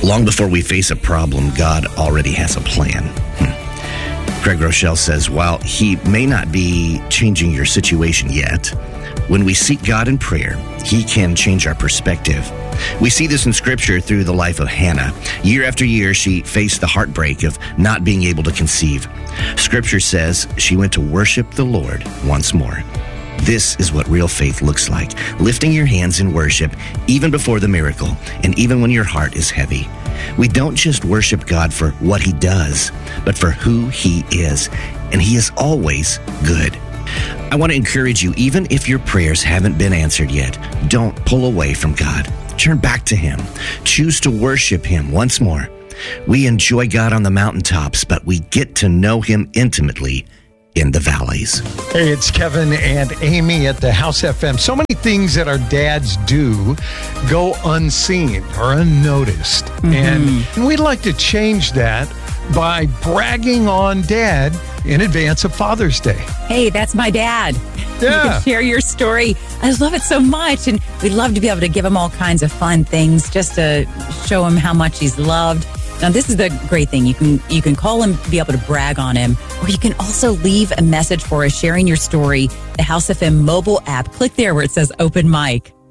Long before we face a problem, God already has a plan. Craig Rochelle says, while he may not be changing your situation yet, when we seek God in prayer, he can change our perspective. We see this in Scripture through the life of Hannah. Year after year, she faced the heartbreak of not being able to conceive. Scripture says she went to worship the Lord once more. This is what real faith looks like, lifting your hands in worship even before the miracle and even when your heart is heavy. We don't just worship God for what he does, but for who he is, and he is always good. I want to encourage you, even if your prayers haven't been answered yet, don't pull away from God. Turn back to him. Choose to worship him once more. We enjoy God on the mountaintops, but we get to know him intimately in the valleys. Hey, it's Kevin and Amy at the House FM. So many things that our dads do go unseen or unnoticed. And we'd like to change that by bragging on Dad in advance of Father's Day. Hey, that's my dad. Yeah. You can share your story. I love it so much. And we'd love to be able to give him all kinds of fun things just to show him how much he's loved. Now, this is the great thing. You can call him, be able to brag on him, or you can also leave a message for us sharing your story. The House FM mobile app. Click there where it says Open Mic.